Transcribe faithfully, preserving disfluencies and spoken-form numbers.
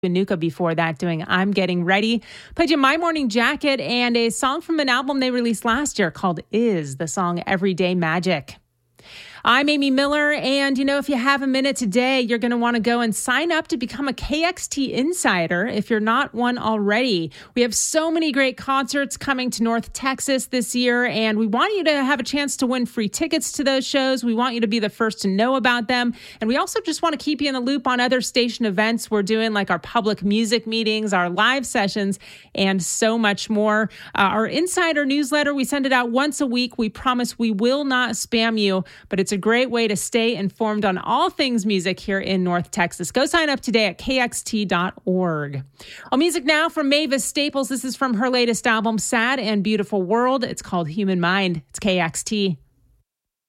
Nuka before that doing I'm Getting Ready. Played you My Morning Jacket and a song from an album they released last year called Is, the song Everyday Magic. I'm Amy Miller, and you know, if you have a minute today, you're going to want to go and sign up to become a K X T Insider if you're not one already. We have so many great concerts coming to North Texas this year, and we want you to have a chance to win free tickets to those shows. We want you to be the first to know about them, and we also just want to keep you in the loop on other station events we're doing, like our public music meetings, our live sessions, and so much more. Uh, our Insider newsletter, we send it out once a week. We promise we will not spam you, but it's a great way to stay informed on all things music here in North Texas. Go sign up today at K X T dot org. Well, music now from Mavis Staples. This is from her latest album, Sad and Beautiful World. It's called Human Mind. It's K X T.